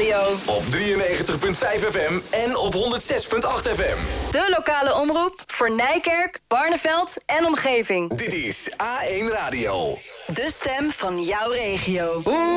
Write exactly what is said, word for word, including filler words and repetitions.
Radio. Op drieënnegentig komma vijf F M en op honderd zes komma acht F M. De lokale omroep voor Nijkerk, Barneveld en omgeving. Dit is A één Radio. De stem van jouw regio.